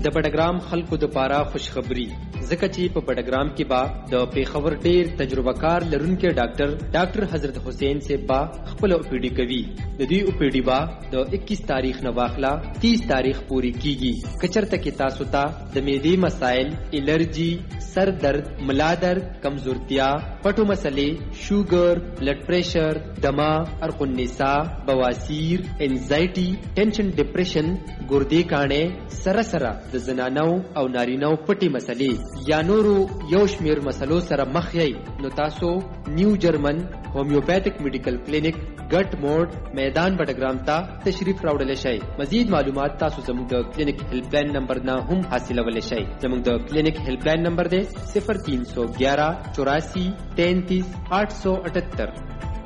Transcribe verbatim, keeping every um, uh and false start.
د بډګرام خلکو د پاره خوشخبری ځکه چې په بډګرام کې با د پیښور ډیر تجربه کار لرونکي ډاکټر ډاکټر حضرت حسین سے با خپل او پی ډی کوي د دې او پی ډی با د اکیس تاریخ نه واخلا تیس تاریخ پوری کیږي کچرته کې تاسو ته د معدې مسائل الرجی سر درد ملا درد کمزورتیا پټو مسلې شوګر بلډ پریشر دما ارق النساء بواسیر انزایټي ټینشن ډیپریشن ګردې کانه سره سره د زنانو او نارینو پټي مسلې یا نورو یو شمیر مسلو سره مخ یې نو تاسو نیو جرمن هومیوپیتھک میډیکل کلینیک ګټ موډ میدان بډګرام ته تشریف راوړل شئ. مزید معلومات تاسو زموږ د کلینیک هیلپ لاین نمبر نه هم حاصلولی شئ. زموږ د کلینیک هیلپ لاین نمبر دی صفر تین سو گیارہ چوراسی تینتیس آٹھ سو اٹھتر.